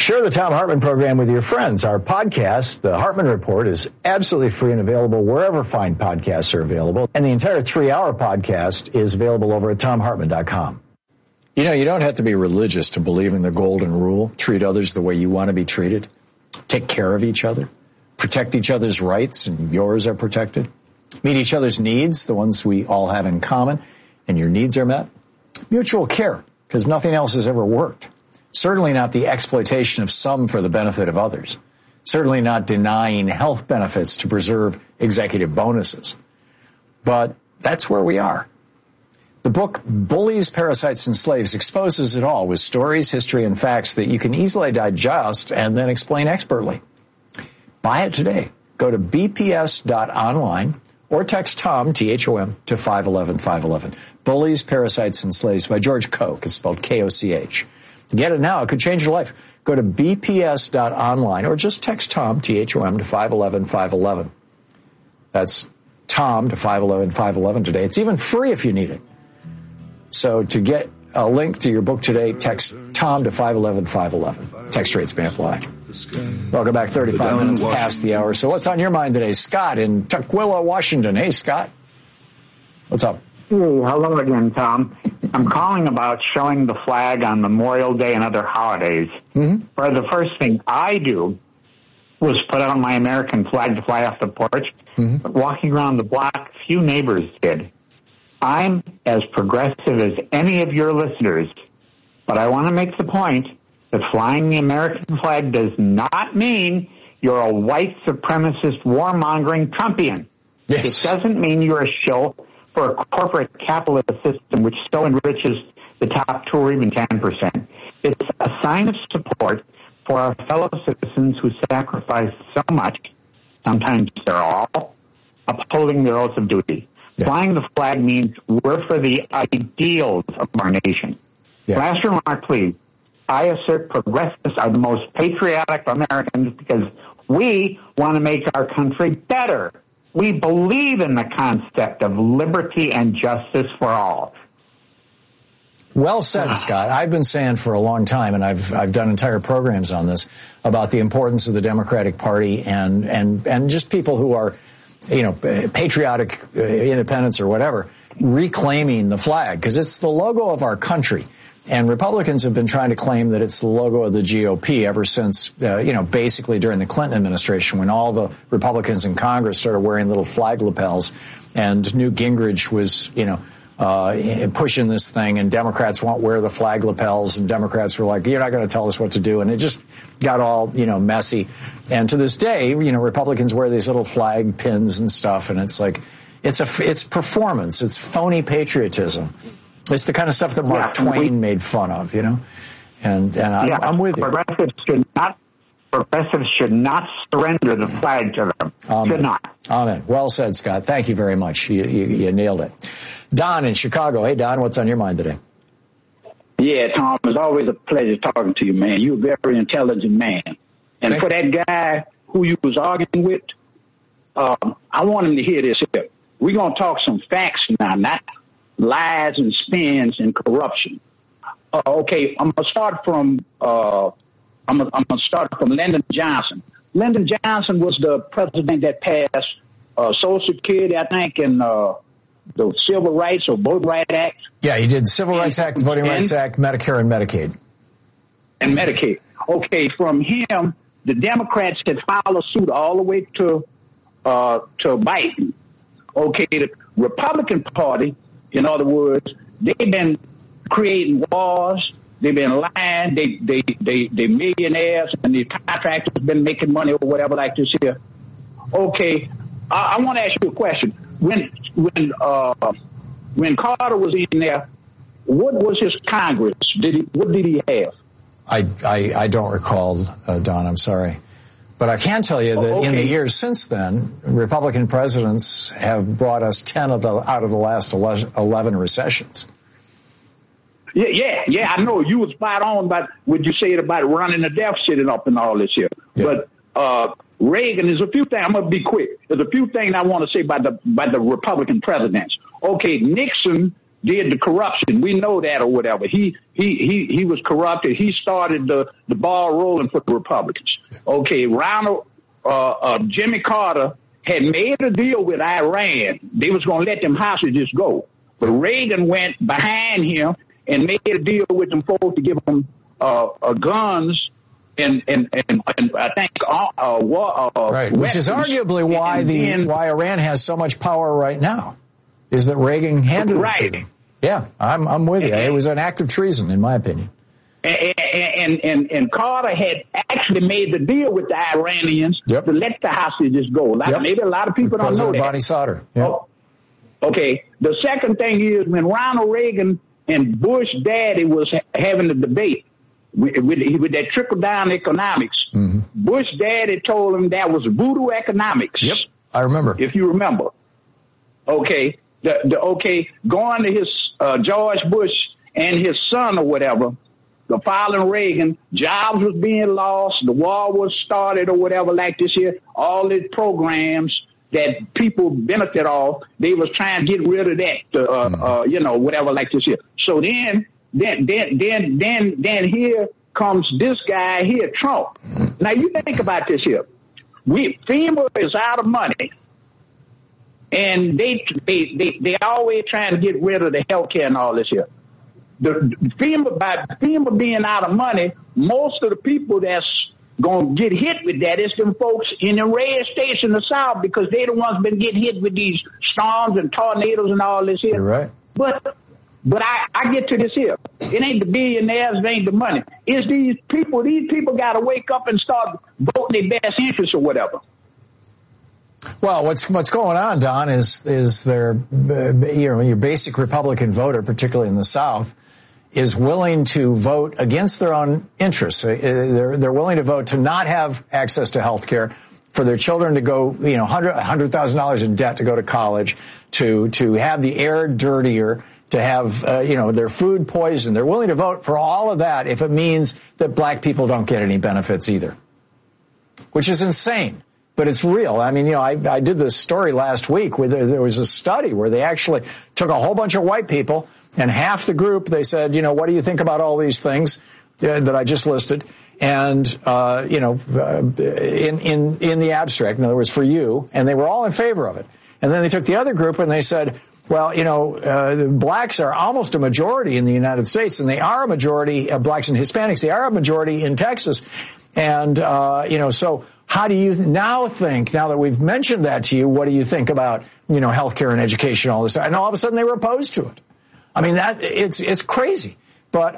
Share the Thom Hartmann program with your friends. Our podcast, The Hartmann Report, is absolutely free and available wherever fine podcasts are available. And the entire 3-hour podcast is available over at ThomHartmann.com. You know, you don't have to be religious to believe in the golden rule. Treat others the way you want to be treated. Take care of each other. Protect each other's rights, and yours are protected. Meet each other's needs, the ones we all have in common, and your needs are met. Mutual care, because nothing else has ever worked. Certainly not the exploitation of some for the benefit of others. Certainly not denying health benefits to preserve executive bonuses. But that's where we are. The book, Bullies, Parasites, and Slaves, exposes it all with stories, history, and facts that you can easily digest and then explain expertly. Buy it today. Go to bps.online or text Thom, T-H-O-M, to 511-511. Bullies, Parasites, and Slaves by George Koch. It's spelled K-O-C-H. Get it now. It could change your life. Go to bps.online or just text Thom, T-H-O-M, to 511-511. That's Thom to 511-511 today. It's even free if you need it. So to get a link to your book today, text Thom to 511-511. Text rates may apply. Welcome back, 35 minutes past the hour. So what's on your mind today? Scott in Tukwila, Washington. Hey, Scott. What's up? Hey, hello again, Thom. I'm calling about showing the flag on Memorial Day and other holidays. Mm-hmm. For the first thing I do was put out my American flag to fly off the porch. Mm-hmm. But walking around the block, few neighbors did. I'm as progressive as any of your listeners, but I want to make the point that flying the American flag does not mean you're a white supremacist warmongering Trumpian. Yes. It doesn't mean you're a shill for a corporate capitalist system which so enriches the top 2 or even 10%. It's a sign of support for our fellow citizens who sacrifice so much, sometimes they're all, upholding their oaths of duty. Yeah. Flying the flag means we're for the ideals of our nation. Yeah. Last remark, please. I assert progressives are the most patriotic Americans because we want to make our country better. We believe in the concept of liberty and justice for all. Well said, Scott. I've been saying for a long time, and I've done entire programs on this, about the importance of the Democratic Party and just people who are, you know, patriotic independents or whatever, reclaiming the flag, because it's the logo of our country. And Republicans have been trying to claim that it's the logo of the GOP ever since, basically during the Clinton administration, when all the Republicans in Congress started wearing little flag lapels, and Newt Gingrich was, pushing this thing, and Democrats won't wear the flag lapels, and Democrats were like, you're not going to tell us what to do. And it just got all, messy. And to this day, Republicans wear these little flag pins and stuff, and it's like, it's performance. It's phony patriotism. It's the kind of stuff that Mark Twain made fun of, and I'm with you. Progressives should not surrender the flag to them. Should not. Amen. Well said, Scott. Thank you very much. You nailed it. Don in Chicago. Hey, Don, what's on your mind today? Yeah, Thom, it's always a pleasure talking to you, man. You're a very intelligent man. And for that guy who you was arguing with, I want him to hear this here. We're going to talk some facts now, not lies and spins and corruption. Okay, I'm gonna start from Lyndon Johnson. Lyndon Johnson was the president that passed Social Security, I think, and the Civil Rights or Voting Rights Act. Yeah, he did Civil Rights Act, Voting Rights Act, Medicare, and Medicaid. And Medicaid. Okay, from him, the Democrats had followed suit all the way to Biden. Okay, the Republican Party, in other words, they've been creating wars. They've been lying. They millionaires, and the contractors have been making money or whatever like this here. Okay, I want to ask you a question. When Carter was in there, what was his Congress? What did he have? I don't recall, Don. I'm sorry. But I can tell you that in the years since then, Republican presidents have brought us 10 out of the last 11 recessions. Yeah, I know you was spot on about what you said about running the deficit and up and all this here. Yeah. But Reagan, there's a few things. I'm gonna be quick. There's a few things I want to say about the Republican presidents. Okay, Nixon did the corruption. We know that or whatever. He was corrupted. He started the ball rolling for the Republicans. Okay, Jimmy Carter had made a deal with Iran. They was going to let them hostages go. But Reagan went behind him and made a deal with them folks to give them guns and I think right, which is arguably why Iran has so much power right now, is that Reagan handed it to them. Yeah, I'm with you. It was an act of treason, in my opinion. And Carter had actually made the deal with the Iranians to let the hostages go. Maybe a lot of people don't know that. Bonnie Sauter. Yep. Oh, okay. The second thing is when Ronald Reagan and Bush daddy was having the debate with that trickle-down economics, Bush daddy told him that was voodoo economics. Yep, I remember. If you remember. Okay. Going to his George Bush and his son or whatever, the following Reagan, jobs was being lost, the war was started or whatever like this here, all these programs that people benefit off, they was trying to get rid of that, whatever like this here. So then here comes this guy here, Trump. Now you think about this here. FEMA is out of money. And they always trying to get rid of the health care and all this here. FEMA being out of money, most of the people that's going to get hit with that is them folks in the red states in the South, because they the ones been getting hit with these storms and tornadoes and all this here. You're right. But I get to this here. It ain't the billionaires, it ain't the money. It's these people got to wake up and start voting their best interests or whatever. Well, what's going on, Don, is your basic Republican voter, particularly in the South, is willing to vote against their own interests. They're willing to vote to not have access to health care, for their children to go, $100,000 in debt to go to college, to have the air dirtier, to have, their food poisoned. They're willing to vote for all of that if it means that black people don't get any benefits either, which is insane. But it's real. I mean, I did this story last week where there was a study where they actually took a whole bunch of white people, and half the group, they said, what do you think about all these things that I just listed? And, in the abstract, in other words, for you, and they were all in favor of it. And then they took the other group and they said, well, blacks are almost a majority in the United States, and they are a majority, blacks and Hispanics, they are a majority in Texas. And, so how do you now think, now that we've mentioned that to you, what do you think about, healthcare and education, all this? And all of a sudden they were opposed to it. I mean, it's crazy. But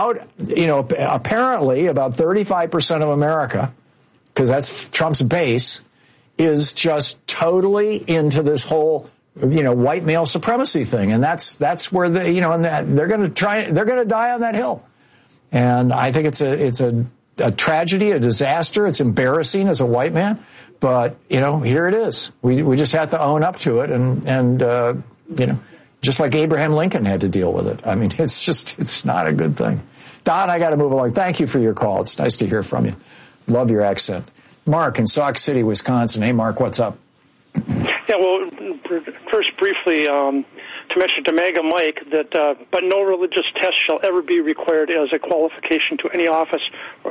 apparently about 35% of America, because that's Trump's base, is just totally into this whole, white male supremacy thing. And that's where they're going to die on that hill. And I think it's a tragedy, a disaster. It's embarrassing as a white man, but here it is. We just have to own up to it, and just like Abraham Lincoln had to deal with it. I mean, it's not a good thing. Don, I got to move along. Thank you for your call. It's nice to hear from you. Love your accent. Mark in Sauk City, Wisconsin. Hey, Mark, what's up? Yeah, well, first briefly, to mention to Mega Mike that, but no religious test shall ever be required as a qualification to any office